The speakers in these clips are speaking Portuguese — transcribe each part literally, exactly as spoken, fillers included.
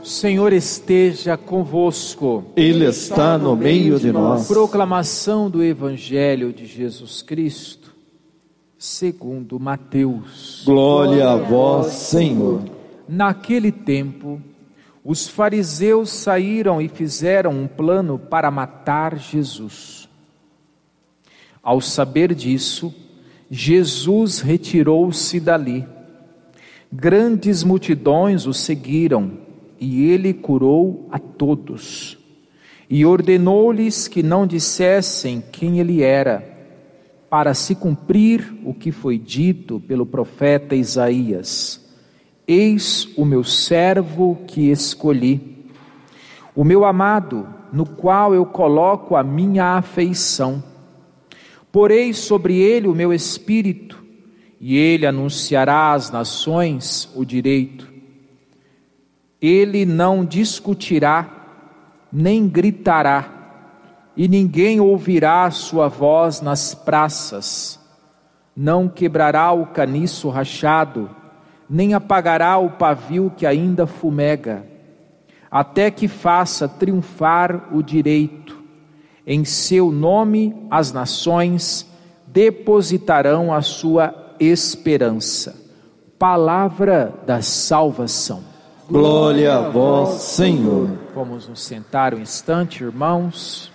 O Senhor esteja convosco. Ele está no meio de nós. Proclamação do Evangelho de Jesus Cristo, segundo Mateus. Glória a vós, Senhor. Naquele tempo, os fariseus saíram e fizeram um plano para matar Jesus. Ao saber disso, Jesus retirou-se dali. Grandes multidões o seguiram, e ele curou a todos. E ordenou-lhes que não dissessem quem ele era, para se cumprir o que foi dito pelo profeta Isaías: Eis o meu servo que escolhi, o meu amado, no qual eu coloco a minha afeição. Porei sobre ele o meu espírito, e ele anunciará às nações o direito. Ele não discutirá, nem gritará, e ninguém ouvirá a sua voz nas praças. Não quebrará o caniço rachado, nem apagará o pavio que ainda fumega, até que faça triunfar o direito. Em seu nome as nações depositarão a sua esperança. Palavra da salvação. Glória a vós, Senhor. Vamos nos sentar um instante, irmãos.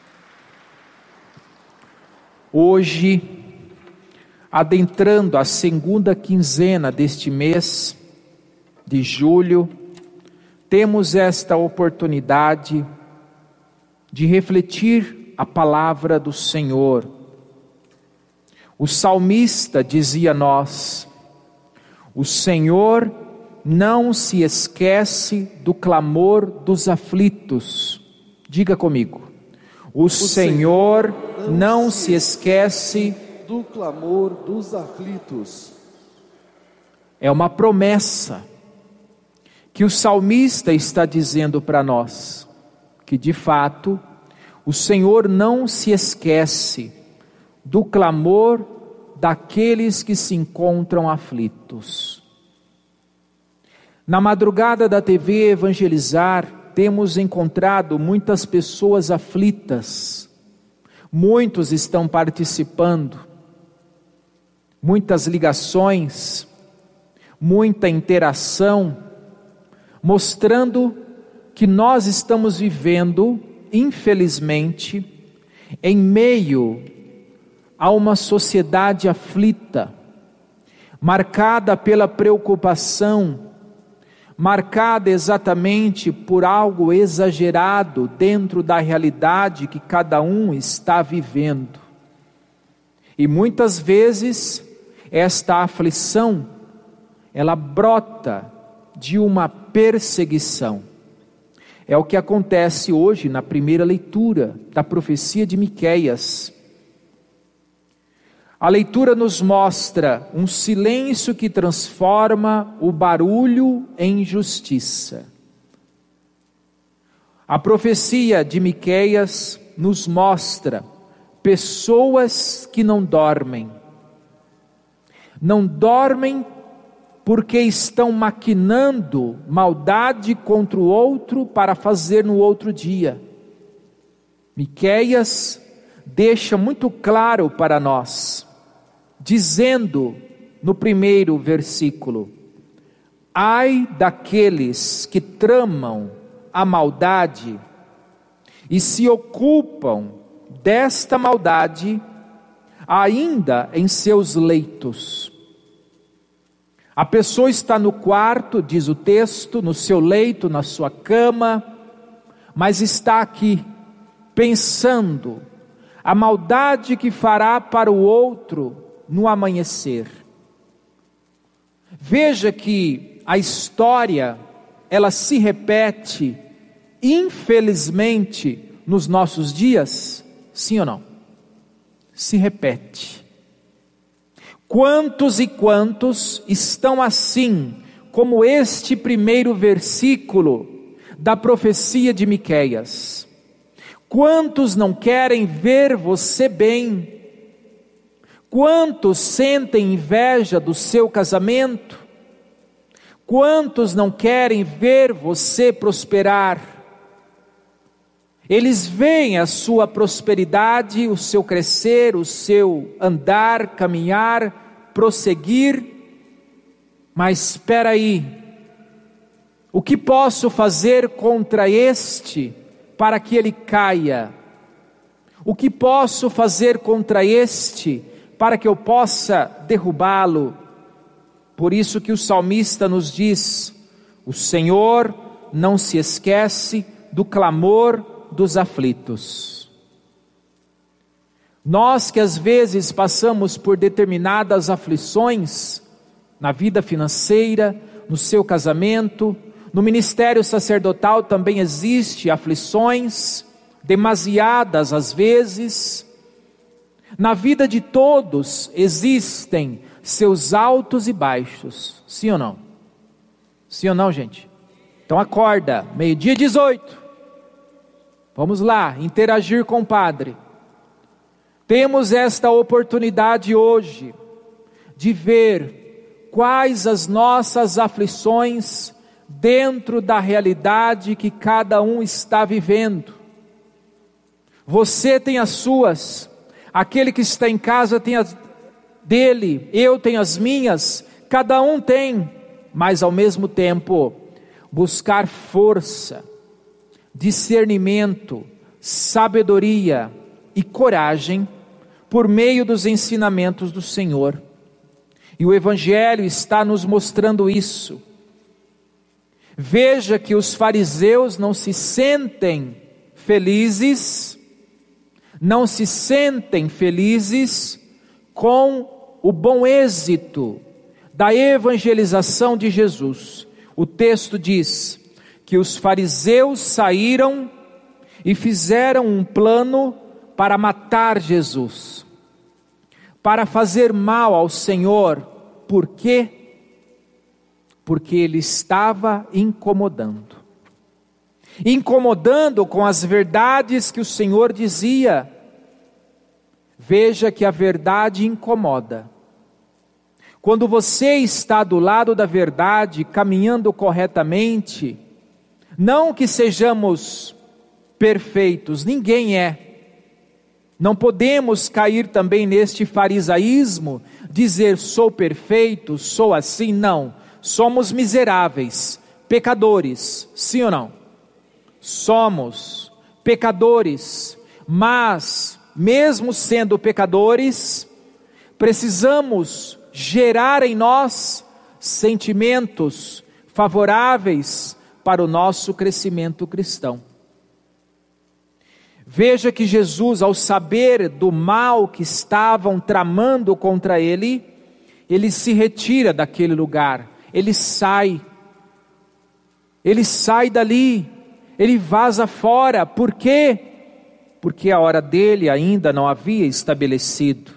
Hoje, adentrando a segunda quinzena deste mês de julho, temos esta oportunidade de refletir a palavra do Senhor. O salmista dizia-nos: o Senhor não se esquece do clamor dos aflitos. Diga comigo: o, o Senhor, Senhor não se esquece do clamor dos aflitos. É uma promessa que o salmista está dizendo para nós, que de fato o Senhor não se esquece do clamor daqueles que se encontram aflitos. Na madrugada da T V Evangelizar, temos encontrado muitas pessoas aflitas. Muitos estão participando, muitas ligações, muita interação, mostrando que nós estamos vivendo, infelizmente, em meio a uma sociedade aflita, marcada pela preocupação, marcada exatamente por algo exagerado dentro da realidade que cada um está vivendo. E muitas vezes esta aflição, ela brota de uma perseguição. É o que acontece hoje na primeira leitura da profecia de Miqueias. A leitura nos mostra um silêncio que transforma o barulho em justiça. A profecia de Miqueias nos mostra pessoas que não dormem. Não dormem porque estão maquinando maldade contra o outro para fazer no outro dia. Miqueias deixa muito claro para nós, dizendo no primeiro versículo: ai daqueles que tramam a maldade e se ocupam desta maldade ainda em seus leitos. A pessoa está no quarto, diz o texto, no seu leito, na sua cama, mas está aqui pensando a maldade que fará para o outro no amanhecer. Veja que a história, ela se repete, infelizmente, nos nossos dias, sim ou não? Se repete. Quantos e quantos estão assim, como este primeiro versículo da profecia de Miqueias? Quantos não querem ver você bem? Quantos sentem inveja do seu casamento? Quantos não querem ver você prosperar? Eles veem a sua prosperidade, o seu crescer, o seu andar, caminhar, prosseguir, mas espera aí, o que posso fazer contra este para que ele caia? O que posso fazer contra este para que eu possa derrubá-lo? Por isso que o salmista nos diz: o Senhor não se esquece do clamor dos aflitos. Nós que às vezes passamos por determinadas aflições, na vida financeira, no seu casamento, no ministério sacerdotal também existe aflições, demasiadas às vezes. Na vida de todos existem seus altos e baixos, sim ou não? Sim ou não, gente? Então acorda, meio-dia e dezoito. Vamos lá, interagir com o Padre. Temos esta oportunidade hoje de ver quais as nossas aflições dentro da realidade que cada um está vivendo. Você tem as suas, aquele que está em casa tem as dele, eu tenho as minhas, cada um tem, mas ao mesmo tempo buscar força, discernimento, sabedoria e coragem por meio dos ensinamentos do Senhor. E o Evangelho está nos mostrando isso. Veja que os fariseus não se sentem felizes, não se sentem felizes com o bom êxito da evangelização de Jesus. O texto diz que os fariseus saíram e fizeram um plano para matar Jesus, para fazer mal ao Senhor. Por quê? Porque ele estava incomodando, incomodando com as verdades que o Senhor dizia. Veja que a verdade incomoda. Quando você está do lado da verdade, caminhando corretamente, não que sejamos perfeitos, ninguém é. Não podemos cair também neste farisaísmo, dizer sou perfeito, sou assim, não. Somos miseráveis, pecadores, sim ou não? Somos pecadores, mas mesmo sendo pecadores, precisamos gerar em nós sentimentos favoráveis para o nosso crescimento cristão. Veja que Jesus, ao saber do mal que estavam tramando contra ele, ele se retira daquele lugar, ele sai, ele sai dali, ele vaza fora. Por quê? Porque a hora dele ainda não havia estabelecido.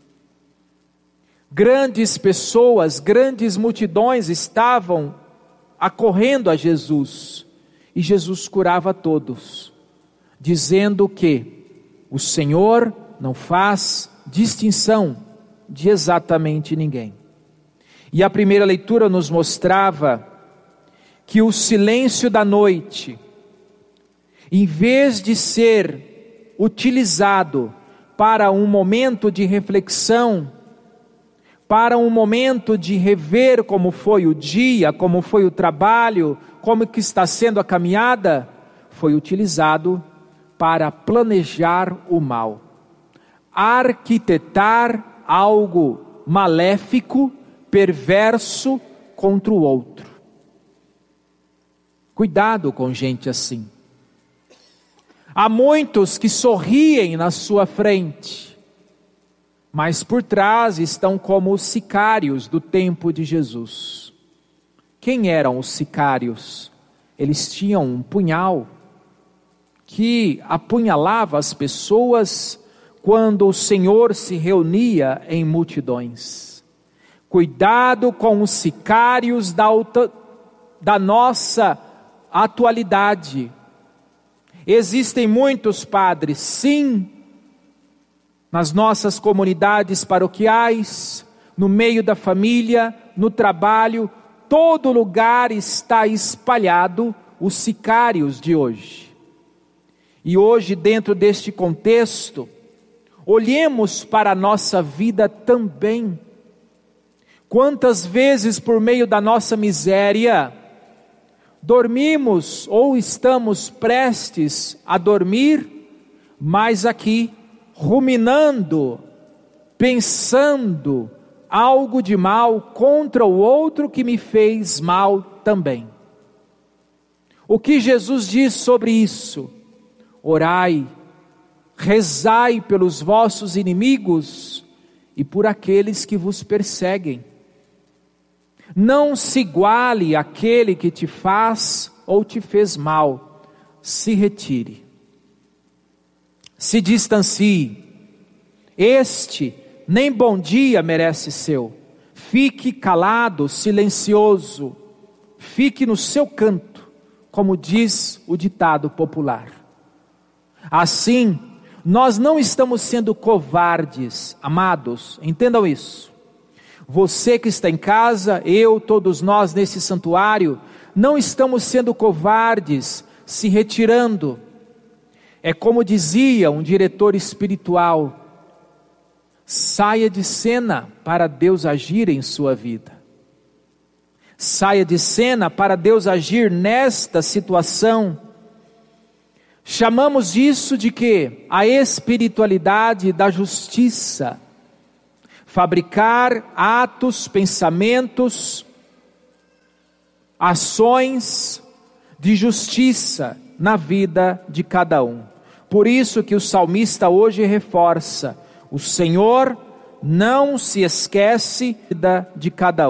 Grandes pessoas, grandes multidões estavam acorrendo a Jesus, e Jesus curava todos, dizendo que o Senhor não faz distinção de exatamente ninguém. E a primeira leitura nos mostrava que o silêncio da noite, em vez de ser utilizado para um momento de reflexão, para um momento de rever como foi o dia, como foi o trabalho, como que está sendo a caminhada, foi utilizado para planejar o mal, arquitetar algo maléfico, perverso contra o outro. Cuidado com gente assim. Há muitos que sorriem na sua frente, mas por trás estão como os sicários do tempo de Jesus. Quem eram os sicários? Eles tinham um punhal que apunhalava as pessoas quando o Senhor se reunia em multidões. Cuidado com os sicários da, alta, da nossa atualidade. Existem muitos padres, sim, nas nossas comunidades paroquiais, no meio da família, no trabalho, todo lugar está espalhado os sicários de hoje. E hoje, dentro deste contexto, olhemos para a nossa vida também. Quantas vezes, por meio da nossa miséria, dormimos ou estamos prestes a dormir, mas aqui, ruminando, pensando algo de mal contra o outro que me fez mal também. O que Jesus diz sobre isso? Orai, rezai pelos vossos inimigos e por aqueles que vos perseguem. Não se iguale àquele que te faz ou te fez mal. Se retire. Se distancie. Este nem bom dia merece seu. Fique calado, silencioso. Fique no seu canto, como diz o ditado popular. Assim, nós não estamos sendo covardes, amados, entendam isso. Você que está em casa, eu, todos nós nesse santuário, não estamos sendo covardes, se retirando. É como dizia um diretor espiritual: saia de cena para Deus agir em sua vida. Saia de cena para Deus agir nesta situação. Chamamos isso de quê? A espiritualidade da justiça. Fabricar atos, pensamentos, ações de justiça na vida de cada um. Por isso que o salmista hoje reforça: o Senhor não se esquece de cada um.